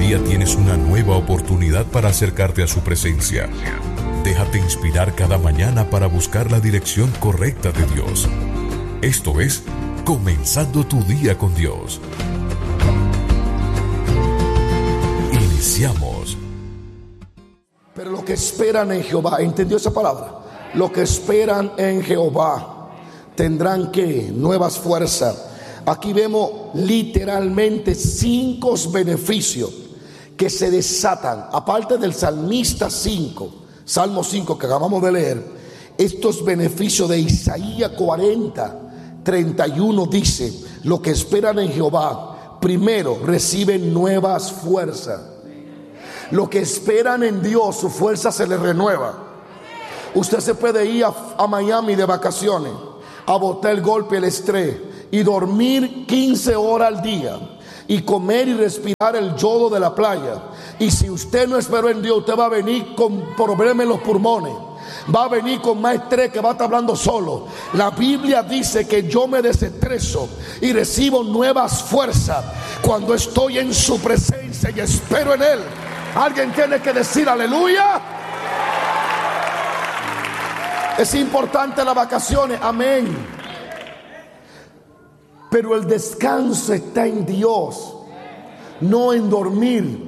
día tienes una nueva oportunidad para acercarte a su presencia. Déjate inspirar cada mañana para buscar la dirección correcta de Dios. Esto es Comenzando tu Día con Dios. Iniciamos. Pero los que esperan en Jehová, ¿entendió esa palabra? Los que esperan en Jehová tendrán ¿qué? Nuevas fuerzas. Aquí vemos literalmente 5 beneficios que se desatan, aparte del salmista 5, Salmo 5 que acabamos de leer. Estos beneficios de Isaías 40:31 dice: los que esperan en Jehová, primero reciben nuevas fuerzas. Los que esperan en Dios, su fuerza se les renueva. Usted se puede ir a Miami de vacaciones, a botar el golpe, el estrés, y dormir 15 horas al día, y comer y respirar el yodo de la playa. Y si usted no esperó en Dios, usted va a venir con problemas en los pulmones, va a venir con más estrés, que va a estar hablando solo. La Biblia dice que yo me desestreso y recibo nuevas fuerzas cuando estoy en su presencia y espero en Él. Alguien tiene que decir aleluya. Es importante las vacaciones, amén. Pero el descanso está en Dios, no en dormir.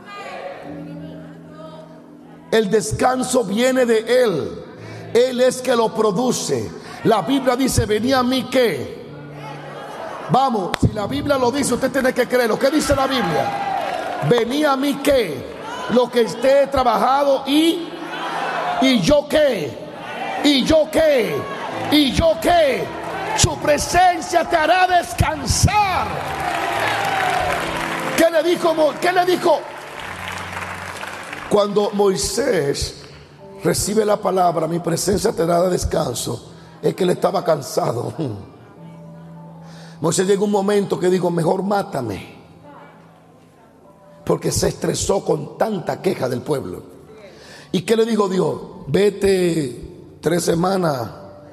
El descanso viene de Él. Él es que lo produce. La Biblia dice: venid a mí que. Vamos, si la Biblia lo dice, usted tiene que creerlo. ¿Qué dice la Biblia? Venid a mí que, lo que esté trabajado y yo qué, y yo qué, y yo qué. Su presencia te hará descansar. ¿Qué le dijo? ¿Qué le dijo? Cuando Moisés recibe la palabra, mi presencia te dará descanso, es que él estaba cansado. Moisés llegó un momento que dijo: mejor mátame, porque se estresó con tanta queja del pueblo. ¿Y qué le dijo Dios? Vete 3 semanas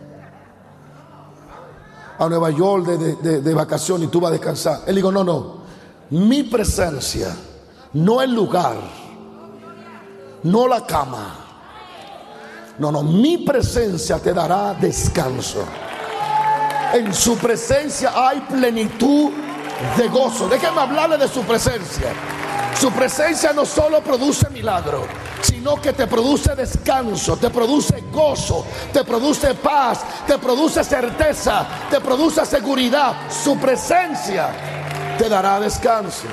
a Nueva York de vacaciones y tú vas a descansar. Él dijo: no, mi presencia, no el lugar, no la cama, no, mi presencia te dará descanso. En su presencia hay plenitud de gozo. Déjenme hablarle de su presencia. Su presencia no solo produce milagros, sino que te produce descanso, te produce gozo, te produce paz, te produce certeza, te produce seguridad. Su presencia te dará descanso.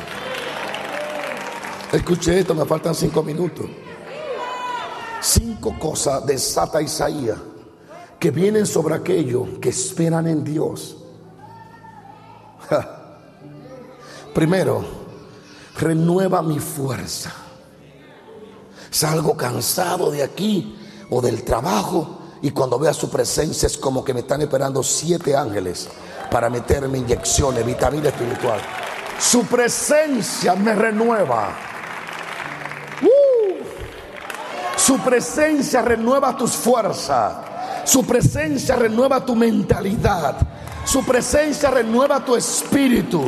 Escuche esto, me faltan 5 minutos. 5 cosas desata Isaías que vienen sobre aquellos que esperan en Dios. Primero, renueva mi fuerza. Salgo cansado de aquí o del trabajo, y cuando veo su presencia es como que me están esperando 7 ángeles para meterme inyecciones, vitamina espiritual. Su presencia me renueva. Su presencia renueva tus fuerzas. Su presencia renueva tu mentalidad. Su presencia renueva tu espíritu.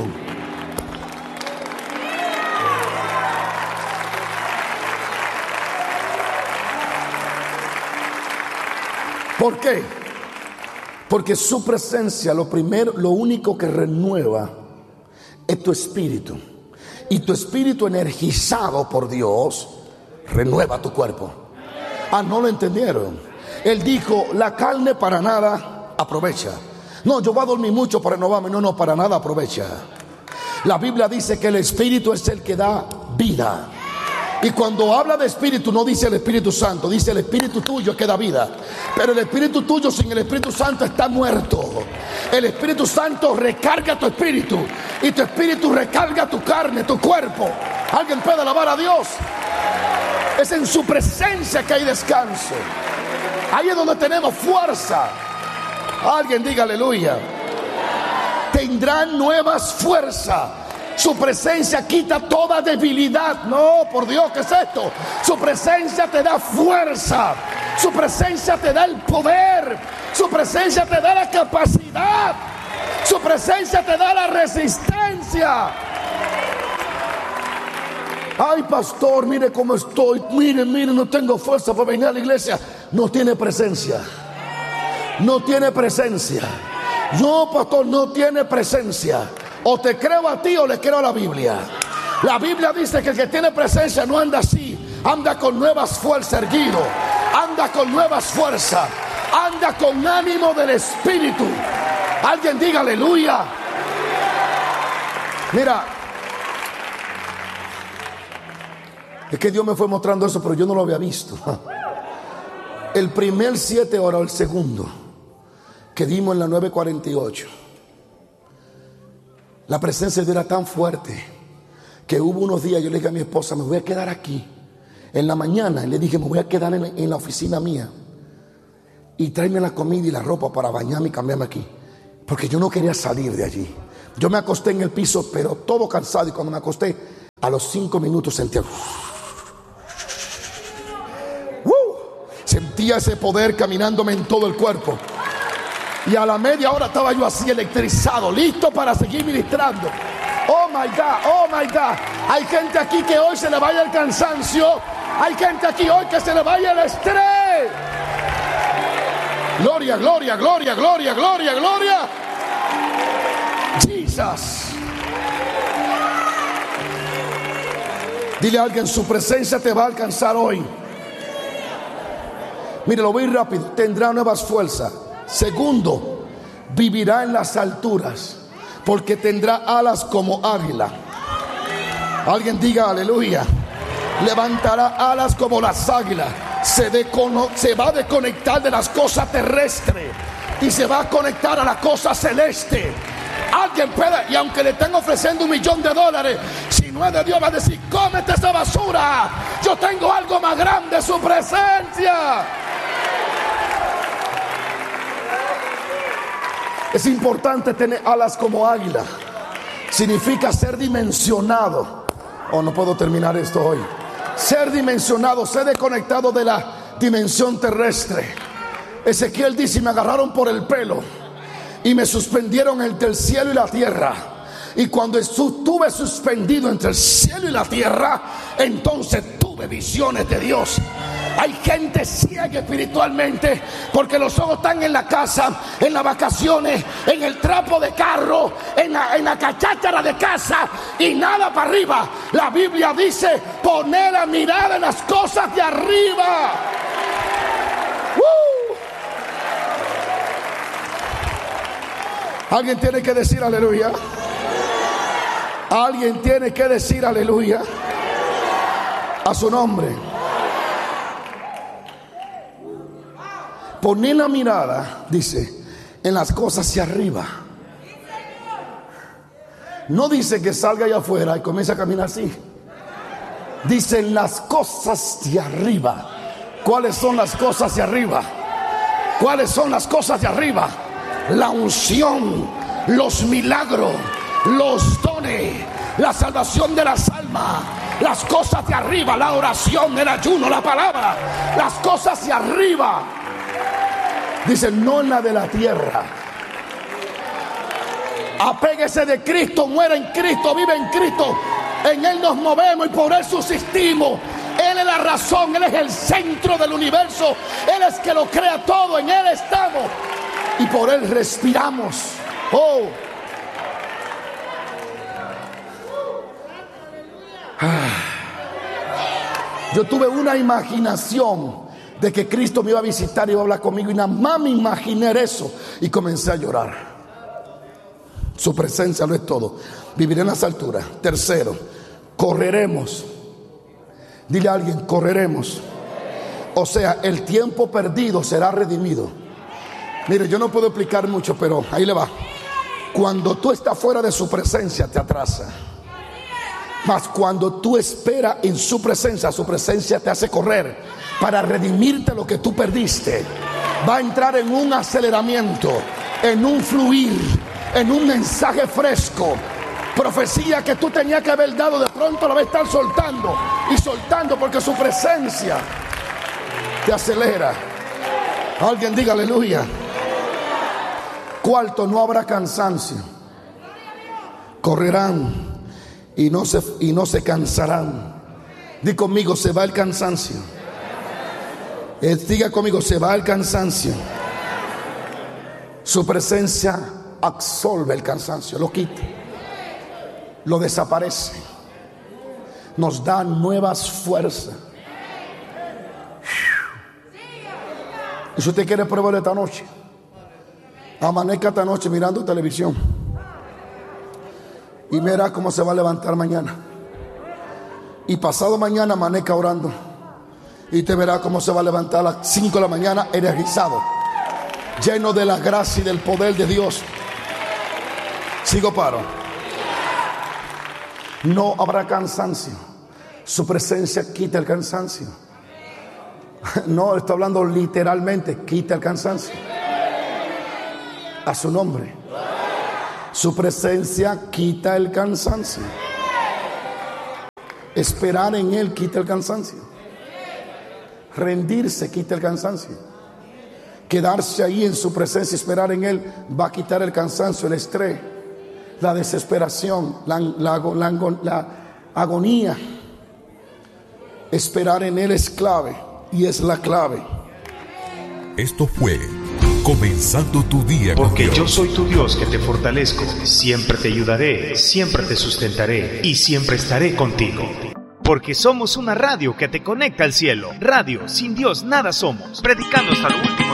¿Por qué? Porque su presencia, lo único que renueva es tu espíritu. Y tu espíritu energizado por Dios renueva tu cuerpo. ¿No lo entendieron? Él dijo: la carne para nada aprovecha. No, yo voy a dormir mucho para renovarme. No, para nada aprovecha. La Biblia dice que el espíritu es el que da vida. Y cuando habla de espíritu, no dice el Espíritu Santo, dice el espíritu tuyo que da vida. Pero el espíritu tuyo sin el Espíritu Santo está muerto. El Espíritu Santo recarga tu espíritu, y tu espíritu recarga tu carne, tu cuerpo. ¿Alguien puede alabar a Dios? Es en su presencia que hay descanso. Ahí es donde tenemos fuerza. Alguien diga aleluya. Tendrán nuevas fuerzas. Su presencia quita toda debilidad. No, por Dios, ¿qué es esto? Su presencia te da fuerza. Su presencia te da el poder. Su presencia te da la capacidad. Su presencia te da la resistencia. Ay, pastor, mire cómo estoy. Mire, no tengo fuerza para venir a la iglesia. No tiene presencia. No tiene presencia. No, pastor, no tiene presencia. O te creo a ti o le creo a la Biblia. La Biblia dice que el que tiene presencia no anda así. Anda con nuevas fuerzas, erguido. Anda con nuevas fuerzas. Anda con ánimo del Espíritu. Alguien diga aleluya. Mira, es que Dios me fue mostrando eso, pero yo no lo había visto. El primer 7 horas, el segundo que dimos en la 948, la presencia de Dios era tan fuerte que hubo unos días, yo le dije a mi esposa, me voy a quedar aquí en la mañana, y le dije, me voy a quedar en la oficina mía y tráeme la comida y la ropa para bañarme y cambiarme aquí, porque yo no quería salir de allí. Yo me acosté en el piso, pero todo cansado, y cuando me acosté, a los 5 minutos sentía ese poder caminándome en todo el cuerpo. Y a la media hora estaba yo así electrizado, listo para seguir ministrando. Oh my God, oh my God. Hay gente aquí que hoy se le vaya el cansancio. Hay gente aquí hoy que se le vaya el estrés. Gloria, gloria, gloria, gloria, gloria, gloria. Jesus. Dile a alguien, su presencia te va a alcanzar hoy. Mire, lo voy rápido. Tendrá nuevas fuerzas. Segundo, vivirá en las alturas, porque tendrá alas como águila. Alguien diga aleluya. Levantará alas como las águilas. Se va a desconectar de las cosas terrestres y se va a conectar a la cosa celeste. Alguien puede, y aunque le estén ofreciendo $1,000,000, si no es de Dios, va a decir, cómete esa basura. Yo tengo algo más grande, su presencia. Es importante tener alas como águila. Significa ser dimensionado. Oh, no puedo terminar esto hoy. Ser dimensionado, ser desconectado de la dimensión terrestre. Ezequiel dice, me agarraron por el pelo y me suspendieron entre el cielo y la tierra. Y cuando estuve suspendido entre el cielo y la tierra, entonces tuve visiones de Dios. Hay gente ciega espiritualmente porque los ojos están en la casa, en las vacaciones, en el trapo de carro, en la cacháchara de casa y nada para arriba. La Biblia dice, poner la mirada en las cosas de arriba. Alguien tiene que decir aleluya. Alguien tiene que decir aleluya a su nombre. Poner la mirada, dice, en las cosas hacia arriba. No dice que salga allá afuera y comience a caminar así. Dice en las cosas de arriba. ¿Cuáles son las cosas de arriba? ¿Cuáles son las cosas de arriba? La unción, los milagros, los dones, la salvación de las almas, las cosas de arriba, la oración, el ayuno, la palabra, las cosas de arriba. Dice, no en la de la tierra. Apéguese de Cristo, muera en Cristo, vive en Cristo. En Él nos movemos y por Él subsistimos. Él es la razón, Él es el centro del universo. Él es que lo crea todo, en Él estamos. Y por Él respiramos. Oh. Yo tuve una imaginación de que Cristo me iba a visitar y iba a hablar conmigo, y nada más me imaginé eso y comencé a llorar. Su presencia lo es todo. Viviré en las alturas. Tercero, correremos. Dile a alguien, correremos. O sea, el tiempo perdido será redimido. Mire, yo no puedo explicar mucho, pero ahí le va. Cuando tú estás fuera de su presencia, te atrasa. Mas cuando tú esperas en su presencia te hace correr para redimirte lo que tú perdiste. Va a entrar en un aceleramiento, en un fluir, en un mensaje fresco. Profecía que tú tenías que haber dado, de pronto la vas a estar soltando y soltando, porque su presencia te acelera. Alguien diga aleluya. Cuarto, no habrá cansancio. Correrán y no se cansarán. Di conmigo, se va el cansancio. Diga conmigo, se va el cansancio. Su presencia absorbe el cansancio, lo quita, lo desaparece, nos da nuevas fuerzas. Y si usted quiere probar esta noche, amanezca esta noche mirando televisión y verá cómo se va a levantar mañana. Y pasado mañana amanezca orando y te verá cómo se va a levantar a las 5 de la mañana energizado, lleno de la gracia y del poder de Dios. Sigo paro. No habrá cansancio. Su presencia quita el cansancio. No, está hablando literalmente, quita el cansancio. A su nombre. Su presencia quita el cansancio. Esperar en Él quita el cansancio. Rendirse quita el cansancio. Quedarse ahí en su presencia, esperar en Él, va a quitar el cansancio, el estrés, la desesperación, la agonía. Esperar en Él es clave y es la clave. Esto fue Comenzando tu Día con Porque Dios. yo soy tu Dios que te fortalezco, siempre te ayudaré, siempre te sustentaré y siempre estaré contigo. Porque somos una radio que te conecta al cielo. Radio, sin Dios nada somos. Predicando hasta lo último